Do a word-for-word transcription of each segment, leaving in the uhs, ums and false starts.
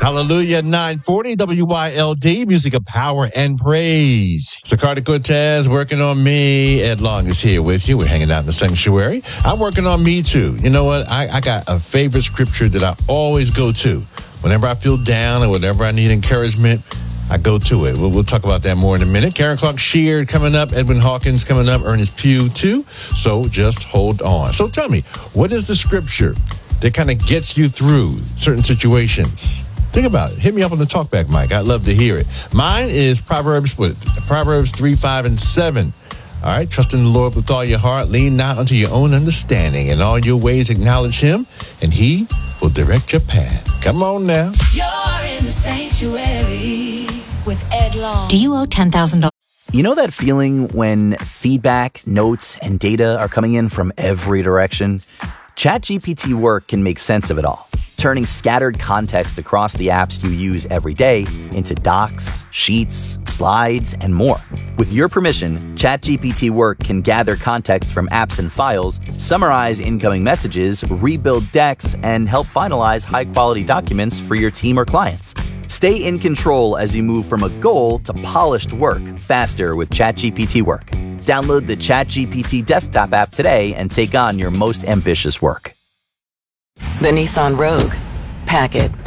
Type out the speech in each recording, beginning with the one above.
Hallelujah, nine forty W Y L D, music of power and praise. Zacardi Cortez working on me. Ed Long is here with you. We're hanging out in the sanctuary. I'm working on me too. You know what? I, I got a favorite scripture that I always go to. Whenever I feel down or whenever I need encouragement, I go to it. We'll, we'll talk about that more in a minute. Karen Clark Sheard coming up. Edwin Hawkins coming up. Ernest Pugh too. So just hold on. So tell me, what is the scripture that kind of gets you through certain situations? Think about it. Hit me up on the talkback mic. I'd love to hear it. Mine is Proverbs, what, Proverbs three, five, and seven. All right. Trust in the Lord with all your heart. Lean not unto your own understanding. In all your ways acknowledge him, and he will direct your path. Come on now. You're in the sanctuary with Ed Long. Do you owe ten thousand dollars? You know that feeling when feedback, notes, and data are coming in from every direction? ChatGPT Work can make sense of it all, turning scattered context across the apps you use every day into docs, sheets, slides, and more. With your permission, ChatGPT Work can gather context from apps and files, summarize incoming messages, rebuild decks, and help finalize high-quality documents for your team or clients. Stay in control as you move from a goal to polished work faster with ChatGPT Work. Download the ChatGPT desktop app today and take on your most ambitious work. The Nissan Rogue. Pack it.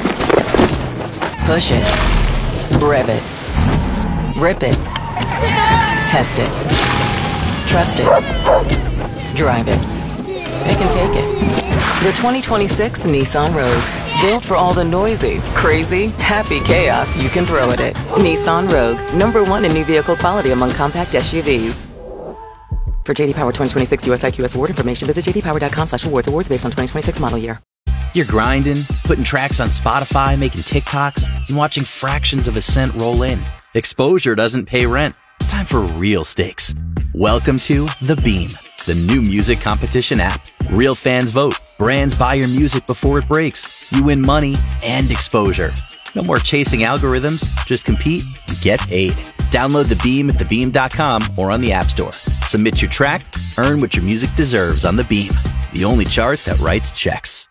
Push it. Rev it. Rip it. Test it. Trust it. Drive it. They can take it. The twenty twenty-six Nissan Rogue. Built for all the noisy, crazy, happy chaos you can throw at it. Nissan Rogue. Number one in new vehicle quality among compact S U Vs. For J D Power twenty twenty-six U S I Q S award information, visit j d power dot com slash awards. Awards based on twenty twenty-six model year. You're grinding, putting tracks on Spotify, making TikToks, and watching fractions of a cent roll in. Exposure doesn't pay rent. It's time for real stakes. Welcome to The Beam, the new music competition app. Real fans vote. Brands buy your music before it breaks. You win money and exposure. No more chasing algorithms. Just compete and get paid. Download The Beam at the beam dot com or on the App Store. Submit your track, earn what your music deserves on The Beam, the only chart that writes checks.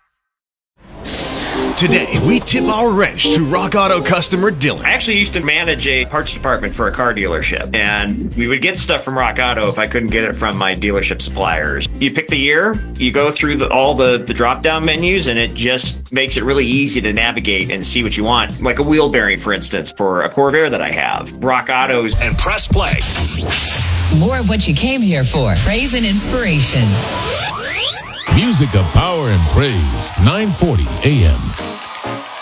Today, we tip our wrench to Rock Auto customer Dylan. I actually used to manage a parts department for a car dealership, and we would get stuff from Rock Auto if I couldn't get it from my dealership suppliers. You pick the year, you go through the, all the, the drop-down menus, and it just makes it really easy to navigate and see what you want. Like a wheel bearing, for instance, for a Corvair that I have. Rock Auto's. And press play. More of what you came here for. Praise and inspiration. Music of power and praise. nine forty A M.